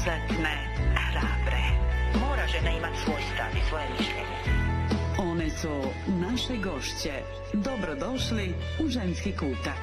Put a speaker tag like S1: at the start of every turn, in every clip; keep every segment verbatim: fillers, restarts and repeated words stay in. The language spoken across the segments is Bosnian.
S1: izuzetne, hrabre. Mora žena imati svoj stav i svoje mišljenje.
S2: One su naše gošće. Dobrodošli u Ženski kutak.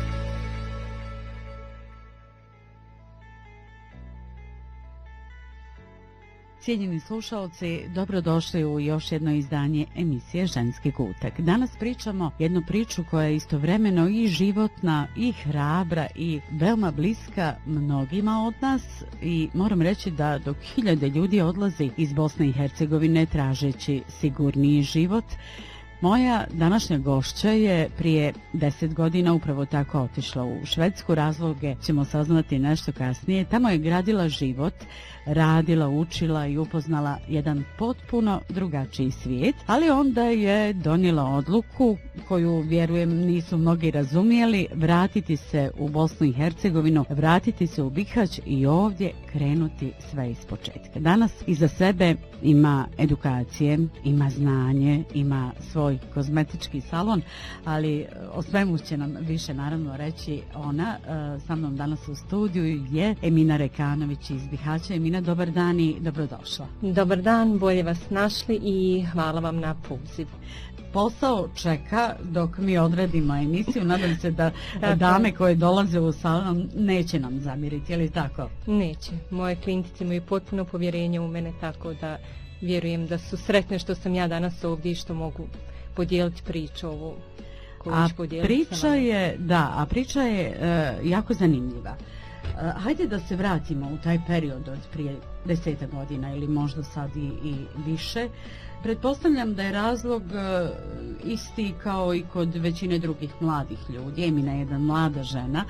S3: Cijenjeni slušalci, dobrodošli u još jedno izdanje emisije Ženski kutak. Danas pričamo jednu priču koja je istovremeno i životna, i hrabra, i veoma bliska mnogima od nas. I moram reći da dok hiljade ljudi odlazi iz Bosne i Hercegovine tražeći sigurniji život, moja današnja gošća je prije deset godina upravo tako otišla u Švedsku. Razloge ćemo saznati nešto kasnije. Tamo je gradila život, radila, učila i upoznala jedan potpuno drugačiji svijet, ali onda je donijela odluku koju, vjerujem, nisu mnogi razumijeli, vratiti se u Bosnu i Hercegovinu, vratiti se u Bihać i ovdje krenuti sve iz početka. Danas iza sebe ima edukacije, ima znanje, ima svoj kozmetički salon, ali o svemu će nam više naravno reći ona. Sa mnom danas u studiju je Emina Rekanović iz Bihaća. Emina, dobar dan i dobrodošla.
S4: Dobar dan, bolje vas našli i hvala vam na poziv.
S3: Posao čeka dok mi odredimo emisiju. Nadam se da dame koje dolaze u salon neće nam zamjeriti, je li tako?
S4: Neće. Moje klijentice imaju potpuno povjerenje u mene, tako da vjerujem da su sretne što sam ja danas ovdje i što mogu podijeliti priču ovu koju ću podijeliti.
S3: Priča je, da, a priča je uh, jako zanimljiva. Uh, hajde da se vratimo u taj period od prije deseta godina ili možda sad i, i više. Pretpostavljam da je razlog uh, isti kao i kod većine drugih mladih ljudi. Emina je jedna mlada žena.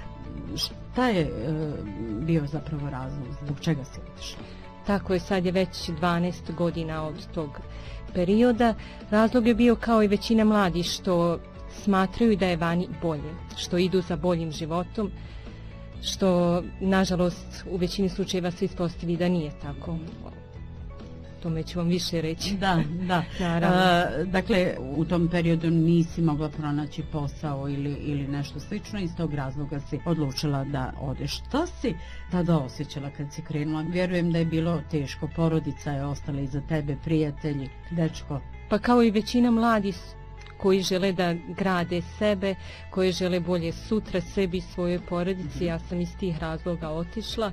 S3: Šta je uh, bio zapravo razlog? Zbog čega si otišla?
S4: Tako je, sad je već dvanaest godina od tog perioda. Razlog je bio kao i većina mladih što smatraju da je vani bolje, što idu za boljim životom, što nažalost u većini slučajeva se ispostavi da nije tako. Tome ću vam više reći.
S3: Da, da. Uh, dakle, u tom periodu nisi mogla pronaći posao ili, ili nešto slično, iz tog razloga si odlučila da odeš. Šta si tada osjećala kad si krenula? Vjerujem da je bilo teško, porodica je ostala iza tebe, prijatelji, dečko.
S4: Pa kao i većina mladih koji žele da grade sebe, koji žele bolje sutra sebi i svojoj porodici, ja sam iz tih razloga otišla.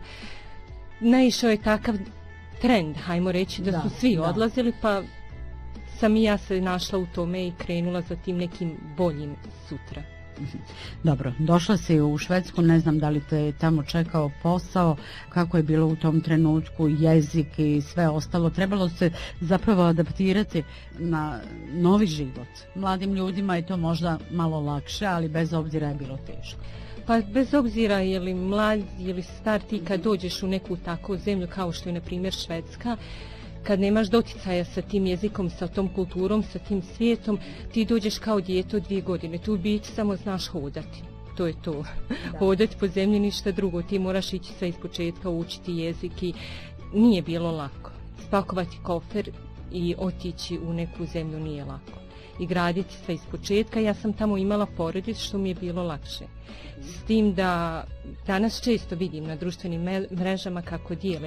S4: Naišao je takav trend, hajmo reći da, da su svi da. odlazili, pa sam i ja se našla u tome i krenula za tim nekim boljim sutra.
S3: Dobro, došla si u Švedsku, ne znam da li te tamo čekao posao, kako je bilo u tom trenutku, jezik i sve ostalo. Trebalo se zapravo adaptirati na novi život. Mladim ljudima je to možda malo lakše, ali bez obzira je bilo teško.
S4: Pa bez obzira je li mlad ili star, ti kad dođeš u neku takvu zemlju kao što je na primjer Švedska, kad nemaš doticaja sa tim jezikom, sa tom kulturom, sa tim svijetom, ti dođeš kao dijete od dvije godine. Tu biti samo znaš hodati. To je to. Da. Hodati po zemlji, ništa drugo. Ti moraš ići sve iz početka, učiti jezik i nije bilo lako. Spakovati kofer i otići u neku zemlju nije lako. I graditi sve iz početka. Ja sam tamo imala porodicu što mi je bilo lakše. S tim da danas često vidim na društvenim mrežama kako dijele